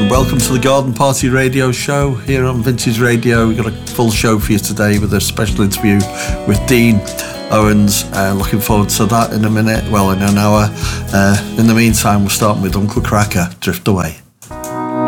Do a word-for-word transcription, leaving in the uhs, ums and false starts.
welcome to the Garden Party Radio Show here on Vintage Radio. We've got a full show for you today with a special interview with Dean Owens. Uh, looking forward to that in a minute, well, in an hour. Uh, in the meantime, we're starting with Uncle Kracker, Drift Away.